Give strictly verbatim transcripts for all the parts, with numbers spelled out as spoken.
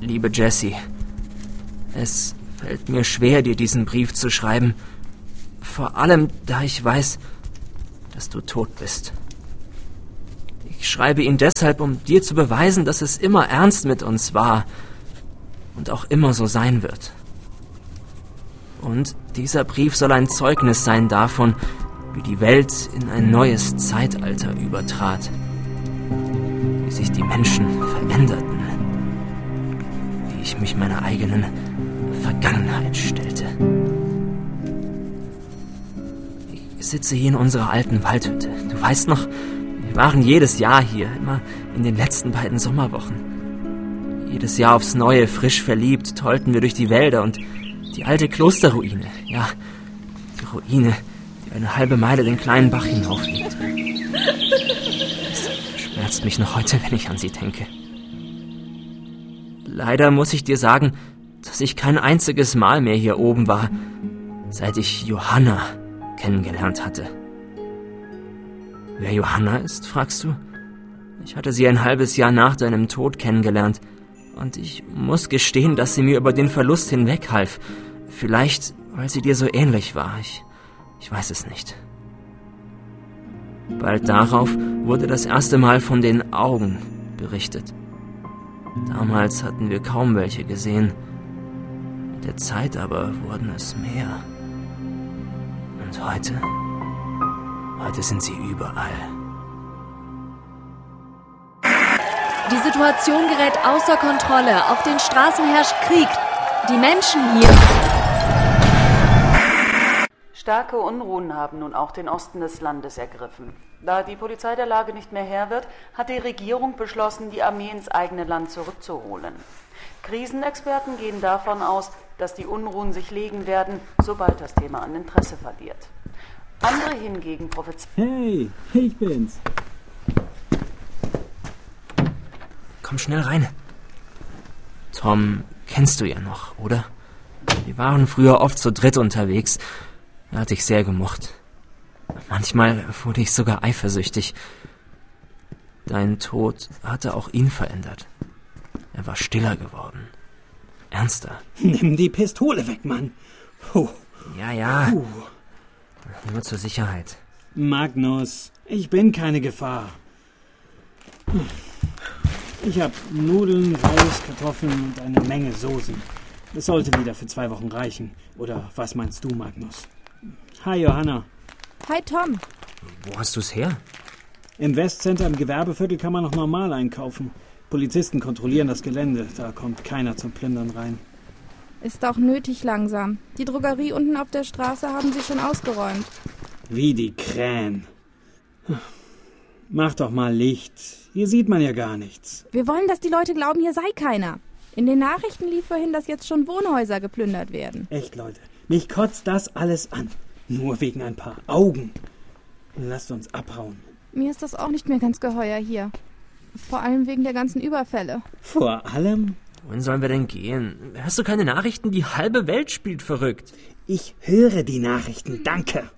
Liebe Jessie, es fällt mir schwer, dir diesen Brief zu schreiben. Vor allem, da ich weiß, dass du tot bist. Ich schreibe ihn deshalb, um dir zu beweisen, dass es immer ernst mit uns war und auch immer so sein wird. Und dieser Brief soll ein Zeugnis sein davon, wie die Welt in ein neues Zeitalter übertrat. Wie sich die Menschen veränderten. Wie ich mich meiner eigenen Vergangenheit stellte. Ich sitze hier in unserer alten Waldhütte. Du weißt noch, wir waren jedes Jahr hier, immer in den letzten beiden Sommerwochen. Jedes Jahr aufs Neue, frisch verliebt, tollten wir durch die Wälder und die alte Klosterruine. Ja, die Ruine, die eine halbe Meile den kleinen Bach hinaufliegt. Es schmerzt mich noch heute, wenn ich an sie denke. Leider muss ich dir sagen, dass ich kein einziges Mal mehr hier oben war, seit ich Johanna kennengelernt hatte. Wer Johanna ist, fragst du? Ich hatte sie ein halbes Jahr nach deinem Tod kennengelernt und ich muss gestehen, dass sie mir über den Verlust hinweghalf. Vielleicht, weil sie dir so ähnlich war. Ich, ich weiß es nicht. Bald darauf wurde das erste Mal von den Augen berichtet. Damals hatten wir kaum welche gesehen. Mit der Zeit aber wurden es mehr. Und heute? Heute sind sie überall. Die Situation gerät außer Kontrolle. Auf den Straßen herrscht Krieg. Die Menschen hier... Starke Unruhen haben nun auch den Osten des Landes ergriffen. Da die Polizei der Lage nicht mehr Herr wird, hat die Regierung beschlossen, die Armee ins eigene Land zurückzuholen. Krisenexperten gehen davon aus, dass die Unruhen sich legen werden, sobald das Thema an Interesse verliert. Andere hingegen prophezeien... Hey, ich bin's. Komm schnell rein. Tom kennst du ja noch, oder? Wir waren früher oft zu dritt unterwegs. Er hat dich sehr gemocht. Manchmal wurde ich sogar eifersüchtig. Dein Tod hatte auch ihn verändert. Er war stiller geworden. Ernster. Nimm die Pistole weg, Mann. Puh. Ja, ja. Puh. Nur zur Sicherheit. Magnus, ich bin keine Gefahr. Ich habe Nudeln, Reis, Kartoffeln und eine Menge Soßen. Es sollte wieder für zwei Wochen reichen. Oder was meinst du, Magnus? Hi, Johanna. Hi, Tom. Wo hast du's her? Im Westcenter im Gewerbeviertel kann man noch normal einkaufen. Polizisten kontrollieren das Gelände. Da kommt keiner zum Plündern rein. Ist auch nötig langsam. Die Drogerie unten auf der Straße haben sie schon ausgeräumt. Wie die Krähen. Mach doch mal Licht. Hier sieht man ja gar nichts. Wir wollen, dass die Leute glauben, hier sei keiner. In den Nachrichten lief vorhin, dass jetzt schon Wohnhäuser geplündert werden. Echt, Leute. Mich kotzt das alles an. Nur wegen ein paar Augen. Lasst uns abhauen. Mir ist das auch nicht mehr ganz geheuer hier. Vor allem wegen der ganzen Überfälle. Vor allem? Wohin sollen wir denn gehen? Hörst du keine Nachrichten? Die halbe Welt spielt verrückt. Ich höre die Nachrichten, danke.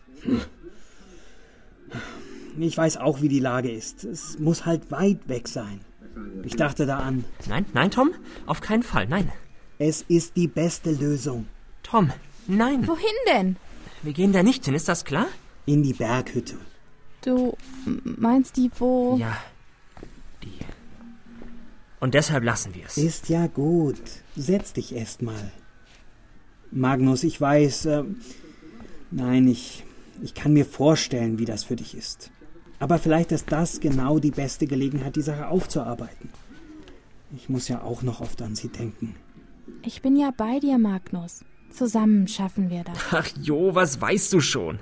Ich weiß auch, wie die Lage ist. Es muss halt weit weg sein. Ich dachte da an... Nein, nein, Tom, auf keinen Fall, nein. Es ist die beste Lösung. Tom, nein. Wohin denn? Wir gehen da nicht hin, ist das klar? In die Berghütte. Du meinst die, wo... Ja, die. Und deshalb lassen wir es. Ist ja gut. Setz dich erst mal. Magnus, ich weiß... Äh, nein, ich, ich kann mir vorstellen, wie das für dich ist. Aber vielleicht ist das genau die beste Gelegenheit, die Sache aufzuarbeiten. Ich muss ja auch noch oft an sie denken. Ich bin ja bei dir, Magnus. Zusammen schaffen wir das. Ach Jo, was weißt du schon?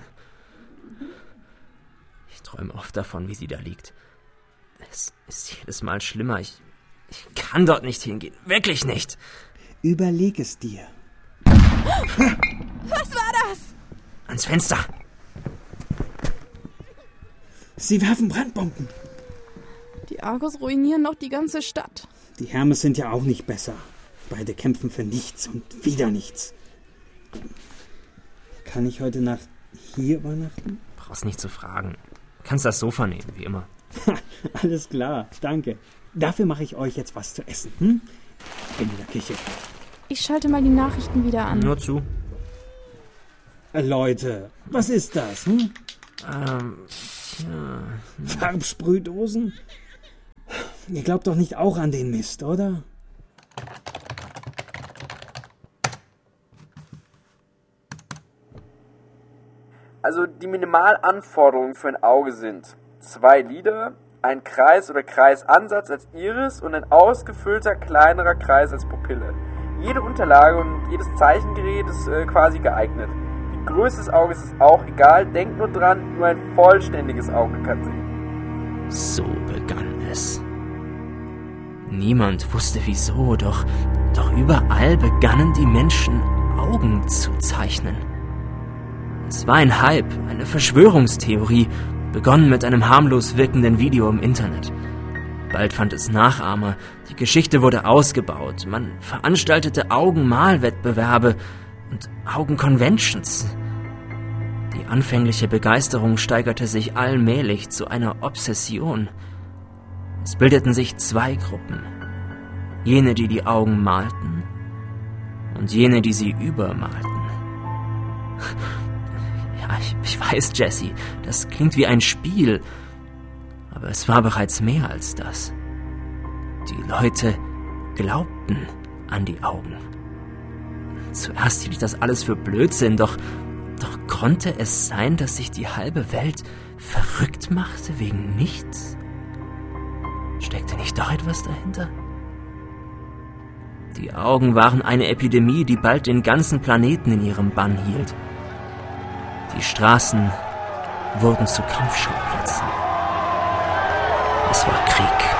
Ich träume oft davon, wie sie da liegt. Es ist jedes Mal schlimmer. Ich, ich kann dort nicht hingehen. Wirklich nicht. Überleg es dir. Was war das? Ans Fenster. Sie werfen Brandbomben. Die Argos ruinieren noch die ganze Stadt. Die Hermes sind ja auch nicht besser. Beide kämpfen für nichts und wieder nichts. Kann ich heute Nacht hier übernachten? Brauchst nicht zu fragen. Kannst das Sofa nehmen, wie immer. Alles klar, danke. Dafür mache ich euch jetzt was zu essen. Hm? In der Küche. Ich schalte mal die Nachrichten wieder an. Nur zu. Äh, Leute, was ist das? Hm? Ähm, tja. Farbsprühdosen? Ihr glaubt doch nicht auch an den Mist, oder? Also die Minimalanforderungen für ein Auge sind zwei Lider, ein Kreis- oder Kreisansatz als Iris und ein ausgefüllter kleinerer Kreis als Pupille. Jede Unterlage und jedes Zeichengerät ist äh, quasi geeignet. Die Größe des Auges ist auch egal, denkt nur dran, nur ein vollständiges Auge kann sehen. So begann es. Niemand wusste wieso, doch, doch überall begannen die Menschen Augen zu zeichnen. Es war ein Hype, eine Verschwörungstheorie, begonnen mit einem harmlos wirkenden Video im Internet. Bald fand es Nachahmer, die Geschichte wurde ausgebaut, man veranstaltete Augenmalwettbewerbe und Augenconventions. Die anfängliche Begeisterung steigerte sich allmählich zu einer Obsession. Es bildeten sich zwei Gruppen. Jene, die die Augen malten und jene, die sie übermalten. Ja, ich, ich weiß, Jesse, das klingt wie ein Spiel, aber es war bereits mehr als das. Die Leute glaubten an die Augen. Zuerst hielt ich das alles für Blödsinn, doch, doch konnte es sein, dass sich die halbe Welt verrückt machte wegen nichts? Steckte nicht doch etwas dahinter? Die Augen waren eine Epidemie, die bald den ganzen Planeten in ihrem Bann hielt. Die Straßen wurden zu Kampfschauplätzen. Es war Krieg.